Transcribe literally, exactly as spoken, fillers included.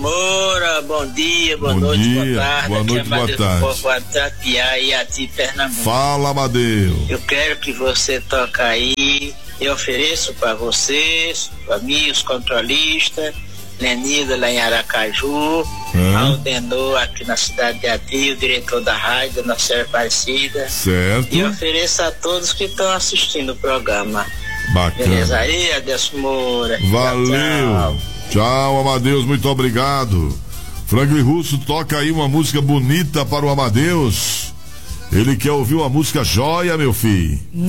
Moura, bom dia, boa bom noite, dia, boa tarde. boa noite, boa tarde. Guatapiá e Ati, Pernambuco. Fala, Amadeu. Eu quero que você toque aí. Eu ofereço para vocês, para mim, os controlistas, Lenida lá em Aracaju, é. Aldenor aqui na cidade de Ati, o diretor da rádio, Nossa Senhora Aparecida. Certo. E ofereço a todos que estão assistindo o programa. Bacana. Beleza aí, Adeus Moura. Valeu. Tchau. Tchau, Amadeus, muito obrigado. Franklin Russo, toca aí uma música bonita para o Amadeus. Ele quer ouvir uma música joia, meu filho.